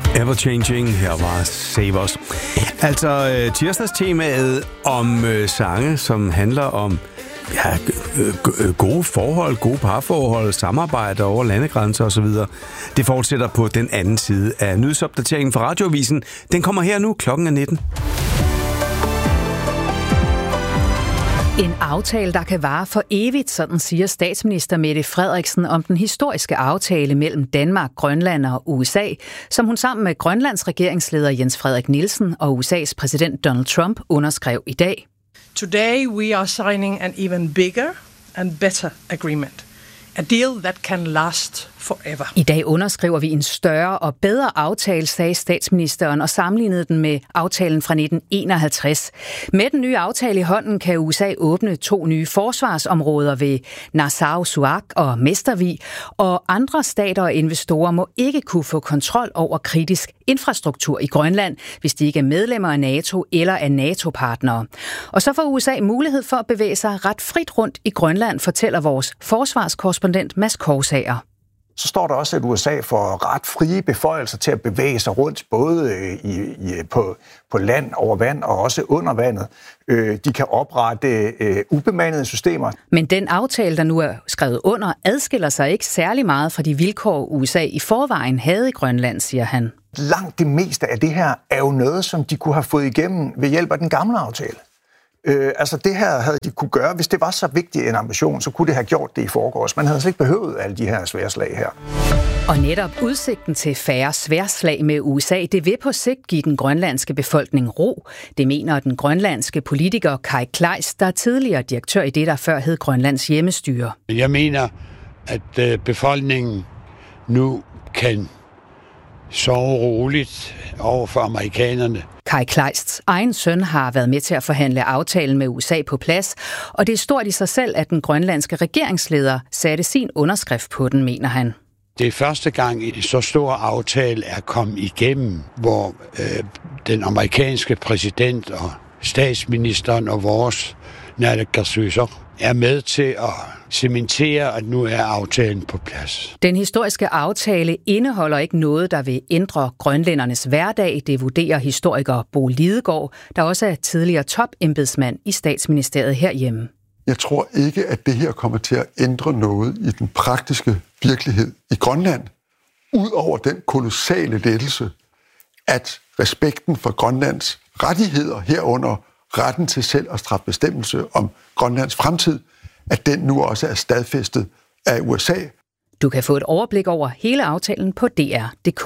Ever-changing, her var Save Us. Altså tirsdagstemaet om sange, som handler om gode forhold, gode parforhold, samarbejde over landegrænser osv. Det fortsætter på den anden side af nyhedsopdateringen fra Radioavisen. Den kommer her nu, klokken er 19. En aftale, der kan vare for evigt, sådan siger statsminister Mette Frederiksen om den historiske aftale mellem Danmark, Grønland og USA, som hun sammen med Grønlands regeringsleder Jens Frederik Nielsen og USA's præsident Donald Trump underskrev i dag. Today we are signing an even bigger and better agreement. A deal that can last forever. I dag underskriver vi en større og bedre aftale, sagde statsministeren og sammenlignede den med aftalen fra 1951. Med den nye aftale i hånden kan USA åbne 2 nye forsvarsområder ved Narsarsuaq og Mestervig, og andre stater og investorer må ikke kunne få kontrol over kritisk infrastruktur i Grønland, hvis de ikke er medlemmer af NATO eller er NATO-partnere. Og så får USA mulighed for at bevæge sig ret frit rundt i Grønland, fortæller vores forsvarskorrespondent Mads Korsager. Så står der også, at USA får ret frie beføjelser til at bevæge sig rundt, både på land, over vand og også under vandet. De kan oprette ubemandede systemer. Men den aftale, der nu er skrevet under, adskiller sig ikke særlig meget fra de vilkår, USA i forvejen havde i Grønland, siger han. Langt det meste af det her er jo noget, som de kunne have fået igennem ved hjælp af den gamle aftale. Altså det her havde de kunne gøre, hvis det var så vigtig en ambition, så kunne det have gjort det i forgårs. Man havde altså ikke behøvet alle de her sværslag her. Og netop udsigten til færre sværslag med USA, det vil på sigt give den grønlandske befolkning ro. Det mener den grønlandske politiker Kai Kleist, der er tidligere direktør i det, der før hed Grønlands hjemmestyre. Jeg mener, at befolkningen nu kan sove roligt over for amerikanerne. Kai Kleists egen søn har været med til at forhandle aftalen med USA på plads, og det er stort i sig selv, at den grønlandske regeringsleder satte sin underskrift på den, mener han. Det er første gang, en så stor aftale er kommet igennem, hvor den præsident og statsministeren og vores naalakkersuisoq er med til at cementere, at nu er aftalen på plads. Den historiske aftale indeholder ikke noget, der vil ændre grønlændernes hverdag, det vurderer historiker Bo Lidegaard, der også er tidligere topembedsmand i statsministeriet herhjemme. Jeg tror ikke, at det her kommer til at ændre noget i den praktiske virkelighed i Grønland, udover den kolossale lettelse, at respekten for Grønlands rettigheder herunder retten til selv at træffe bestemmelse om Grønlands fremtid, at den nu også er stadfæstet af USA. Du kan få et overblik over hele aftalen på dr.dk.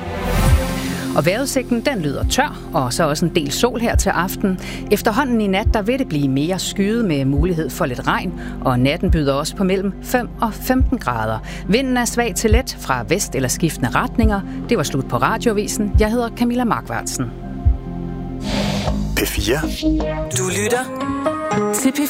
Og vejrudsigten, den lyder tør, og så også en del sol her til aften. Efterhånden i nat, der vil det blive mere skyet med mulighed for lidt regn, og natten byder også på mellem 5 og 15 grader. Vinden er svag til let fra vest eller skiftende retninger. Det var slut på Radioavisen. Jeg hedder Camilla Markvartsen. P4. Du lytter til P4.